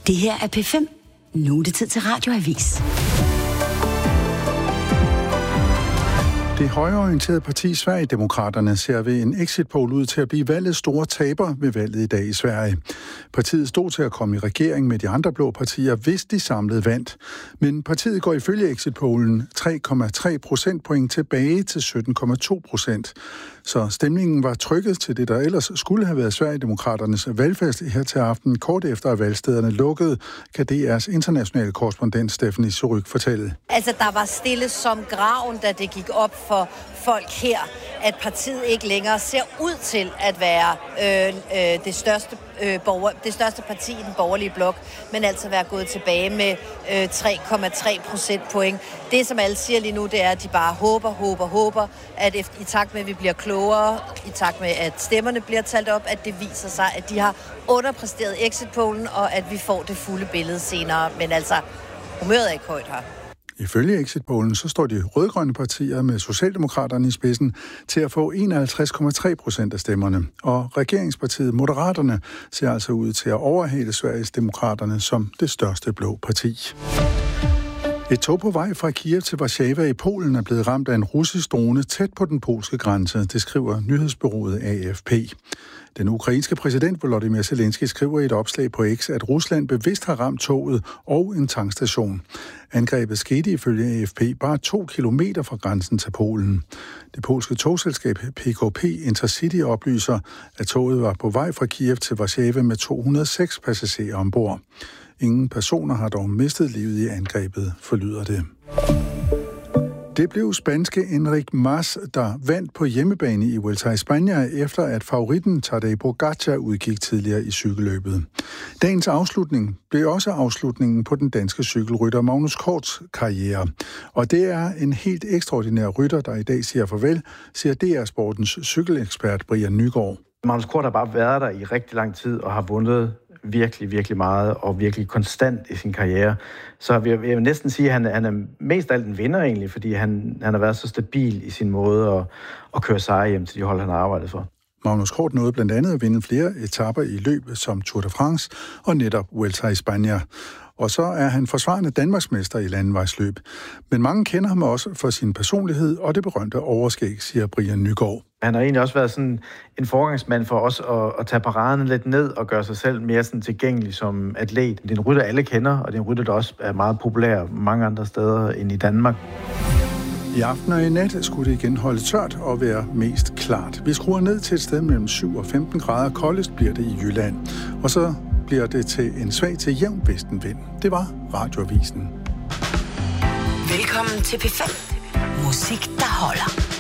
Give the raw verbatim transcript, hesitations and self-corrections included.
Det her er P fem. Nu er det tid til Radioavis. Det højreorienterede parti Sverigedemokraterne ser ved en exit-poll ud til at blive valgets store taber ved valget i dag i Sverige. Partiet stod til at komme i regering med de andre blå partier, hvis de samlede vandt. Men partiet går ifølge exit-pollen tre komma tre procentpoint tilbage til sytten komma to procent. Så stemningen var trykket til det, der ellers skulle have været Sverigedemokraternes valgfest her til aften. Kort efter at valgstederne lukkede, kan D R's internationale korrespondent Stephanie Surrugue fortælle. Altså, der var stille som graven, da det gik op for folk her, at partiet ikke længere ser ud til at være øh, øh, det, største, øh, borger, det største parti i den borgerlige blok, men altså være gået tilbage med øh, tre komma tre procentpoint. Det, som alle siger lige nu, det er, at de bare håber, håber, håber, at efter, i takt med, at vi bliver klogere, i takt med, at stemmerne bliver talt op, at det viser sig, at de har underpræsteret exit-pollen, og at vi får det fulde billede senere. Men altså, humøret er ikke højt her. Ifølge exit-pollen så står de rødgrønne partier med Socialdemokraterne i spidsen til at få enoghalvtreds komma tre procent af stemmerne. Og regeringspartiet Moderaterne ser altså ud til at overhale Sveriges Demokraterne som det største blå parti. Et tog på vej fra Kiev til Warszawa i Polen er blevet ramt af en russisk drone tæt på den polske grænse, det skriver nyhedsbureauet A F P. Den ukrainske præsident Volodymyr Zelensky skriver i et opslag på X, at Rusland bevidst har ramt toget og en tankstation. Angrebet skete ifølge A F P bare to kilometer fra grænsen til Polen. Det polske togselskab P K P Intercity oplyser, at toget var på vej fra Kiev til Warszawa med to hundrede og seks passagerer ombord. Ingen personer har dog mistet livet i angrebet, forlyder det. Det blev spanske Enric Mas, der vandt på hjemmebane i Vuelta a España, efter at favoritten Tadej Pogačar udgik tidligere i cykelløbet. Dagens afslutning blev også afslutningen på den danske cykelrytter Magnus Korts karriere. Og det er en helt ekstraordinær rytter, der i dag siger farvel, siger D R Sportens cykelekspert Brian Nygaard. Magnus Kort har bare været der i rigtig lang tid og har vundet virkelig, virkelig meget og virkelig konstant i sin karriere. Så jeg vil næsten sige, at han, han er mest af alt en vinder egentlig, fordi han, han har været så stabil i sin måde at, at køre sejre hjem til de hold, han har arbejdet for. Magnus Kort nåede blandt andet at vinde flere etaper i løbet som Tour de France og netop Vuelta a España. Og så er han forsvarende danmarksmester i landevejsløb. Men mange kender ham også for sin personlighed og det berømte overskæg, siger Brian Nygaard. Han har egentlig også været sådan en forgangsmand for os at, at tage paraderne lidt ned og gøre sig selv mere sådan tilgængelig som atlet. Det er en rytter, alle kender, og det er en rytter, der også er meget populær mange andre steder end i Danmark. I aften og i nat skulle det igen holde tørt og være mest klart. Vi skruer ned til et sted mellem syv og femten grader. Koldest bliver det i Jylland. Og så bliver det til en svag til jævn vestenvind. Det var Radioavisen. Velkommen til P fem. Musik, der holder.